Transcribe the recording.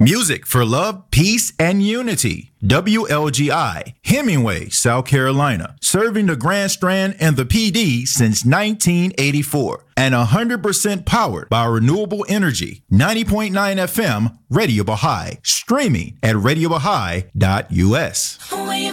Music for love, peace, and unity. WLGI, Hemingway, South Carolina. Serving the Grand Strand and the PD since 1984. And 100% powered by renewable energy. 90.9 FM, Radio Baha'i. Streaming at RadioBaha'i.us. When you